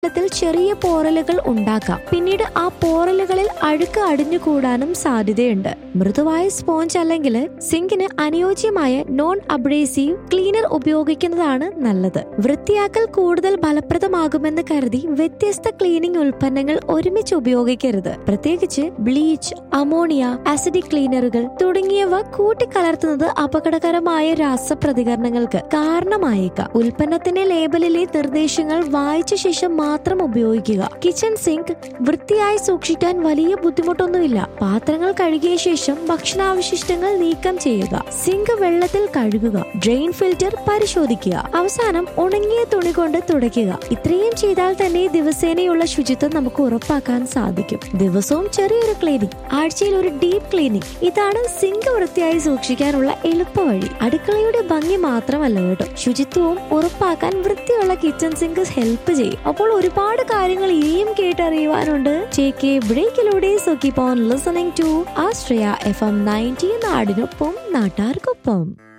ത്തിൽ ചെറിയ പോറലുകൾ ഉണ്ടാക്കാം. പിന്നീട് ആ പോറലുകളിൽ അഴുക്ക് അടിഞ്ഞുകൂടാനും സാധ്യതയുണ്ട്. മൃദുവായ സ്പോഞ്ച് അല്ലെങ്കിൽ സിങ്കിന് അനുയോജ്യമായ നോൺ അബ്രേസീവ് ക്ലീനർ ഉപയോഗിക്കുന്നതാണ് നല്ലത്. വൃത്തിയാക്കൽ കൂടുതൽ ഫലപ്രദമാകുമെന്ന് കരുതി വ്യത്യസ്ത ക്ലീനിംഗ് ഉൽപ്പന്നങ്ങൾ ഒരുമിച്ച് ഉപയോഗിക്കരുത്. പ്രത്യേകിച്ച് ബ്ലീച്ച്, അമോണിയ, ആസിഡിക് ക്ലീനറുകൾ തുടങ്ങിയവ കൂട്ടിക്കലർത്തുന്നത് അപകടകരമായ രാസപ്രതികരണങ്ങൾക്ക് കാരണമായേക്കാം. ഉൽപ്പന്നത്തിന്റെ ലേബലിലെ നിർദ്ദേശങ്ങൾ വായിച്ച ശേഷം മാത്രം ഉപയോഗിക്കുക. കിച്ചൺ സിങ്ക് വൃത്തിയായി സൂക്ഷിക്കാൻ വലിയ ബുദ്ധിമുട്ടൊന്നുമില്ല. പാത്രങ്ങൾ കഴുകിയ ശേഷം ഭക്ഷണാവശിഷ്ടങ്ങൾ നീക്കം ചെയ്യുക. സിങ്ക് വെള്ളത്തിൽ കഴുകുക. ഡ്രെയിൻ ഫിൽറ്റർ പരിശോധിക്കുക. അവസാനം ഉണങ്ങിയ തുണി കൊണ്ട് തുടയ്ക്കുക. ഇത്രയും ചെയ്താൽ തന്നെ ദിവസേനയുള്ള ശുചിത്വം നമുക്ക് ഉറപ്പാക്കാൻ സാധിക്കും. ദിവസവും ചെറിയൊരു ക്ലീനിങ്, ആഴ്ചയിൽ ഒരു ഡീപ് ക്ലീനിങ്, ഇതാണ് സിങ്ക് വൃത്തിയായി സൂക്ഷിക്കാനുള്ള എളുപ്പ വഴി. അടുക്കളയുടെ ഭംഗി മാത്രമല്ല കേട്ടോ, ശുചിത്വവും ഉറപ്പാക്കാൻ വൃത്തിയുള്ള കിച്ചൺ സിങ്ക് ഹെൽപ്പ് ചെയ്യും. അപ്പോൾ ഒരുപാട് കാര്യങ്ങൾ ഇനിയും കേട്ടറിയുവാനുണ്ട്. JK ബ്രേക്കിലൂടെ so keep on listening to Ashraya FM 90 നാടിനൊപ്പം നാട്ടാർക്കൊപ്പം.